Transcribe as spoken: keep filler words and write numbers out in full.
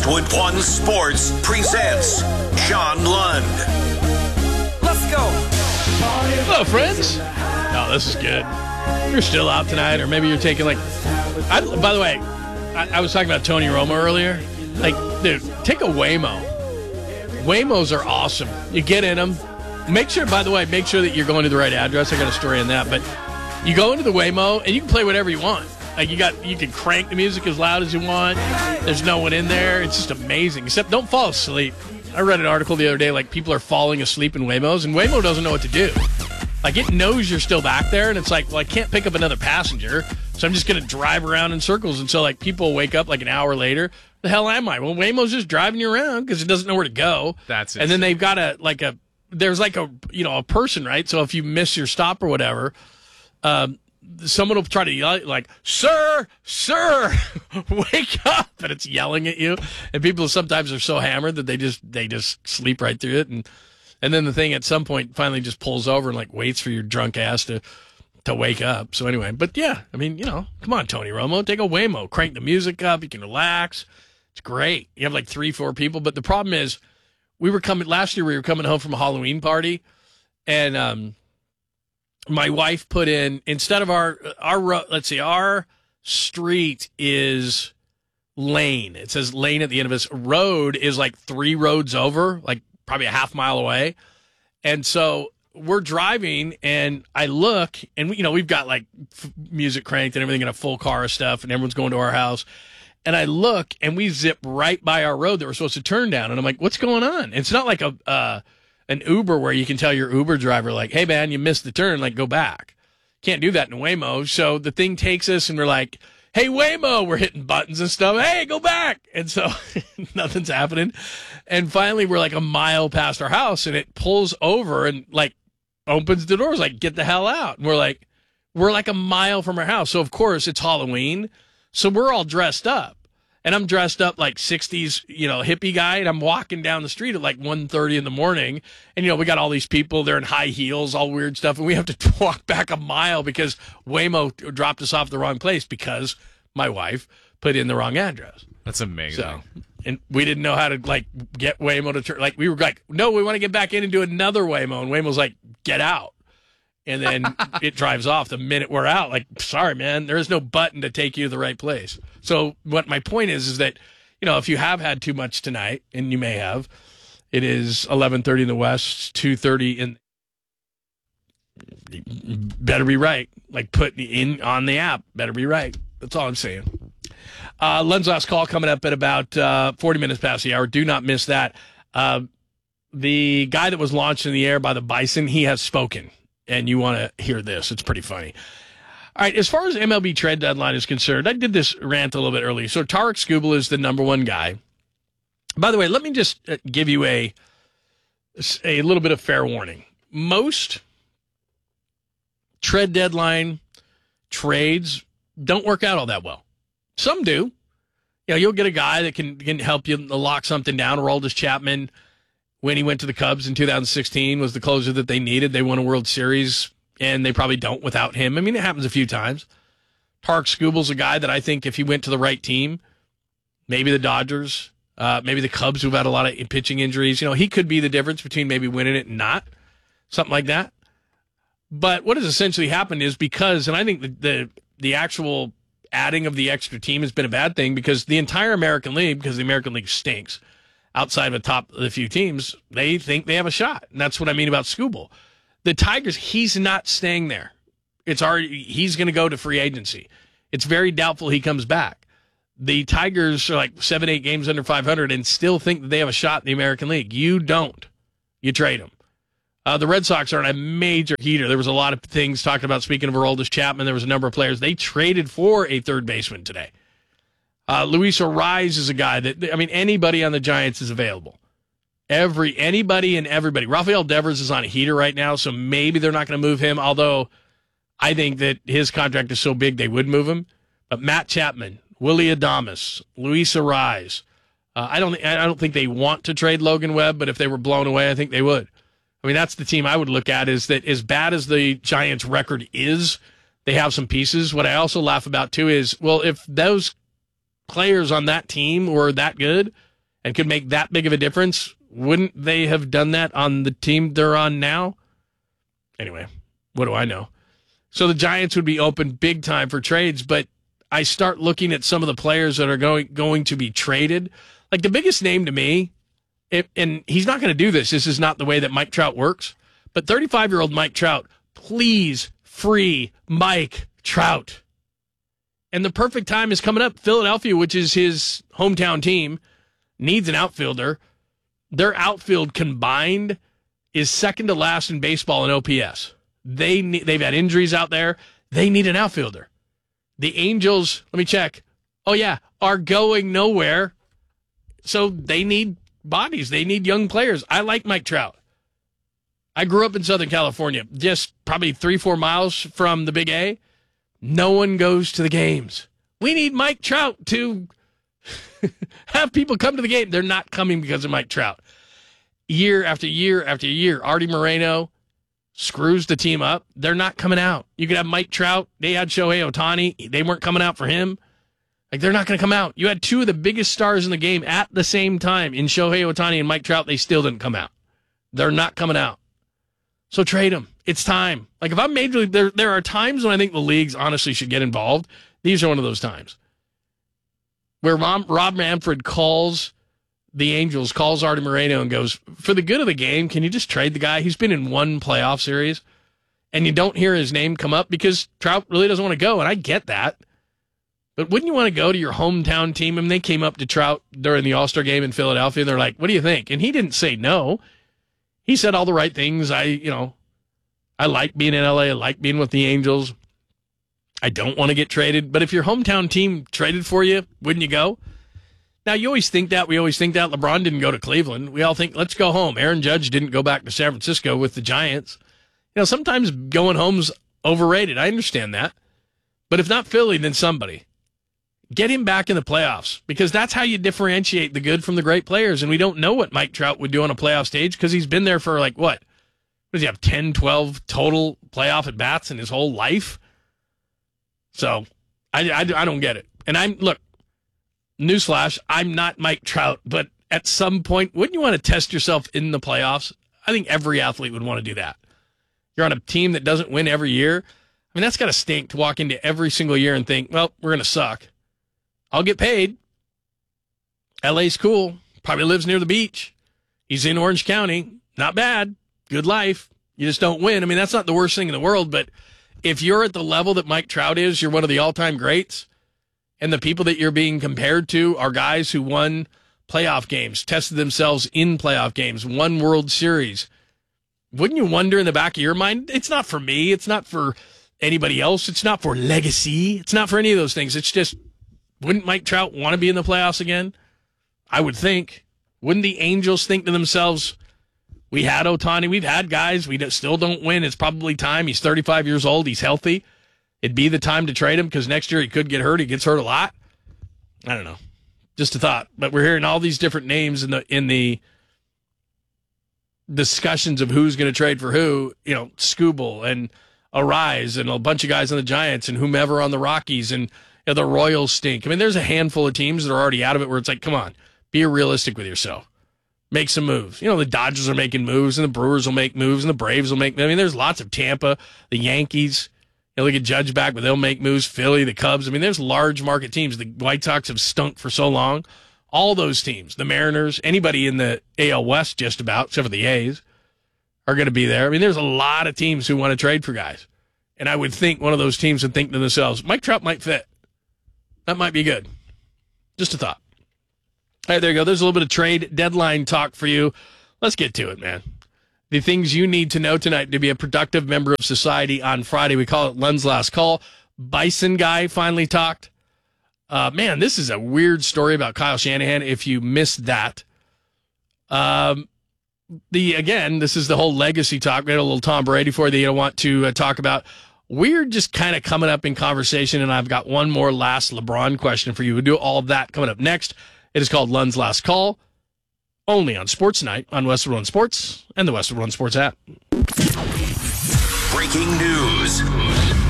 Westwood One Sports presents Sean Lund. Let's go. Hello, friends. Oh, this is good. You're still out tonight, or maybe you're taking like. I, by the way, I, I was talking about Tony Romo earlier. Like, dude, take a Waymo. Waymos are awesome. You get in them. Make sure, by the way, make sure that you're going to the right address. I got a story on that, but you go into the Waymo and you can play whatever you want. Like you got, you can crank the music as loud as you want. There's no one in there. It's just amazing. Except don't fall asleep. I read an article the other day, like people are falling asleep in Waymos, and Waymo doesn't know what to do. Like it knows you're still back there, and it's like, well, I can't pick up another passenger, so I'm just going to drive around in circles until like people wake up like an hour later. The hell am I? Well, Waymo's just driving you around because it doesn't know where to go. That's it. And then they've got a like a there's like a you know a person, right? So if you miss your stop or whatever, um, someone will try to yell like, "Sir, sir, wake up!" and it's yelling at you. And people sometimes are so hammered that they just they just sleep right through it. And and then the thing at some point finally just pulls over and like waits for your drunk ass to to wake up. So anyway, but yeah, I mean, you know, come on, Tony Romo, take a Waymo, crank the music up, you can relax. It's great. You have like three, four people. But the problem is, we were coming last year. We were coming home from a Halloween party, and um, my wife put in instead of our our let's see, our street is lane. It says lane at the end of this. Road is like three roads over, like probably a half mile away, and so we're driving, and I look, and we, you know we've got like f- music cranked and everything in a full car of stuff, and everyone's going to our house. And I look, and we zip right by our road that we're supposed to turn down. And I'm like, what's going on? It's not like a uh, an Uber where you can tell your Uber driver, like, hey, man, you missed the turn. Like, go back. Can't do that in Waymo. So the thing takes us, and we're like, hey, Waymo. We're hitting buttons and stuff. Hey, go back. And so nothing's happening. And finally, we're like a mile past our house, and it pulls over and, like, opens the doors, like, get the hell out. And we're like, we're like a mile from our house. So, of course, it's Halloween. So we're all dressed up, and I'm dressed up like sixties, you know, hippie guy, and I'm walking down the street at like one thirty in the morning, and, you know, we got all these people, they're in high heels, all weird stuff, and we have to walk back a mile because Waymo dropped us off the wrong place because my wife put in the wrong address. That's amazing. So, and we didn't know how to, like, get Waymo to turn. Like, we were like, no, we want to get back in and do another Waymo, and Waymo's like, get out. And then it drives off the minute we're out. Like, sorry, man, there is no button to take you to the right place. So what my point is, is that, you know, if you have had too much tonight, and you may have, it is eleven thirty in the West, two thirty in. Better be right. Like, put in on the app. Better be right. That's all I'm saying. Uh, Len's last call coming up at about uh, forty minutes past the hour. Do not miss that. Uh, the guy that was launched in the air by the Bison, he has spoken. And you want to hear this. It's pretty funny. All right, as far as M L B trade deadline is concerned, I did this rant a little bit earlier. So Tarik Skubal is the number one guy. By the way, let me just give you a, a little bit of fair warning. Most trade deadline trades don't work out all that well. Some do. You know, you'll get a guy that can, can help you lock something down. Aroldis Chapman, when he went to the Cubs in two thousand sixteen, was the closer that they needed. They won a World Series, and they probably don't without him. I mean, it happens a few times. Tarik Skubal's a guy that I think if he went to the right team, maybe the Dodgers, uh, maybe the Cubs, who've had a lot of pitching injuries, you know, he could be the difference between maybe winning it and not, something like that. But what has essentially happened is because, and I think the the, the actual adding of the extra team has been a bad thing because the entire American League, because the American League stinks, outside of the top of the few teams, they think they have a shot. And that's what I mean about Skubal. The Tigers, he's not staying there. It's already, he's going to go to free agency. It's very doubtful he comes back. The Tigers are like seven, eight games under five hundred and still think that they have a shot in the American League. You don't. You trade them. Uh, the Red Sox are on a major heater. There was a lot of things talking about, speaking of Aroldis Chapman, there was a number of players. They traded for a third baseman today. Uh, Luis Arraez is a guy that, I mean, anybody on the Giants is available. Every Anybody and everybody. Rafael Devers is on a heater right now, so maybe they're not going to move him, although I think that his contract is so big they would move him. But Matt Chapman, Willy Adames, Luis Arraez, uh, I don't I don't think they want to trade Logan Webb, but if they were blown away, I think they would. I mean, that's the team I would look at, is that as bad as the Giants' record is, they have some pieces. What I also laugh about, too, is, well, if those players on that team were that good, and could make that big of a difference, wouldn't they have done that on the team they're on now? Anyway, what do I know? So the Giants would be open big time for trades, but I start looking at some of the players that are going going to be traded. Like the biggest name to me, if, and he's not going to do this. This is not the way that Mike Trout works. But thirty-five-year-old Mike Trout, please free Mike Trout. And the perfect time is coming up. Philadelphia, which is his hometown team, needs an outfielder. Their outfield combined is second to last in baseball in O P S. They need, they've had injuries out there. They need an outfielder. The Angels, let me check. Oh, yeah, are going nowhere. So they need bodies. They need young players. I like Mike Trout. I grew up in Southern California, just probably three, four miles from the Big A. No one goes to the games. We need Mike Trout to have people come to the game. They're not coming because of Mike Trout. Year after year after year, Artie Moreno screws the team up. They're not coming out. You could have Mike Trout. They had Shohei Ohtani. They weren't coming out for him. Like, they're not going to come out. You had two of the biggest stars in the game at the same time in Shohei Ohtani and Mike Trout. They still didn't come out. They're not coming out. So trade them. It's time. Like, if I'm Major League, there, there are times when I think the leagues honestly should get involved. These are one of those times where Rob, Rob Manfred calls the Angels, calls Artie Moreno and goes, for the good of the game, can you just trade the guy? He's been in one playoff series, and you don't hear his name come up because Trout really doesn't want to go, and I get that. But wouldn't you want to go to your hometown team? I mean, they came up to Trout during the All-Star game in Philadelphia, and they're like, what do you think? And he didn't say no. He said all the right things. I, you know, I like being in L A. I like being with the Angels. I don't want to get traded. But if your hometown team traded for you, wouldn't you go? Now, you always think that. We always think that. LeBron didn't go to Cleveland. We all think, let's go home. Aaron Judge didn't go back to San Francisco with the Giants. You know, sometimes going home's overrated. I understand that. But if not Philly, then somebody. Get him back in the playoffs, because that's how you differentiate the good from the great players. And we don't know what Mike Trout would do on a playoff stage because he's been there for, like, what? What does he have, ten, twelve total playoff at-bats in his whole life? So, I, I, I don't get it. And I'm, look, newsflash, I'm not Mike Trout, but at some point, wouldn't you want to test yourself in the playoffs? I think every athlete would want to do that. You're on a team that doesn't win every year. I mean, that's got to stink to walk into every single year and think, well, we're going to suck. I'll get paid. L A's cool. Probably lives near the beach. He's in Orange County. Not bad. Good life. You just don't win. I mean, that's not the worst thing in the world, but if you're at the level that Mike Trout is, you're one of the all-time greats, and the people that you're being compared to are guys who won playoff games, tested themselves in playoff games, won World Series. Wouldn't you wonder in the back of your mind, it's not for me, it's not for anybody else, it's not for legacy, it's not for any of those things. It's just, wouldn't Mike Trout want to be in the playoffs again? I would think. Wouldn't the Angels think to themselves, we had Ohtani, we've had guys, we still don't win, it's probably time. He's thirty-five years old, he's healthy. It'd be the time to trade him because next year he could get hurt. He gets hurt a lot. I don't know. Just a thought. But we're hearing all these different names in the in the discussions of who's going to trade for who. You know, Skubal and Arise and a bunch of guys on the Giants and whomever on the Rockies and, you know, the Royals stink. I mean, there's a handful of teams that are already out of it where it's like, come on, be realistic with yourself. Make some moves. You know, the Dodgers are making moves and the Brewers will make moves and the Braves will make. I mean, there's lots of Tampa, the Yankees. You know, look at Judge back, but they'll make moves. Philly, the Cubs. I mean, there's large market teams. The White Sox have stunk for so long. All those teams, the Mariners, anybody in the A L West just about, except for the A's, are going to be there. I mean, there's a lot of teams who want to trade for guys. And I would think one of those teams would think to themselves, Mike Trout might fit. That might be good. Just a thought. All right, there you go. There's a little bit of trade deadline talk for you. Let's get to it, man. The things you need to know tonight to be a productive member of society on Friday. We call it Len's Last Call. Bison guy finally talked. Uh, man, this is a weird story about Kyle Shanahan if you missed that. Um, the again, this is the whole legacy talk. We had a little Tom Brady for you that you want to uh, talk about. We're just kind of coming up in conversation, and I've got one more last LeBron question for you. We'll do all of that coming up next. It is called Len's Last Call, only on Sports Night on Westwood One Sports and the Westwood One Sports app. Breaking news.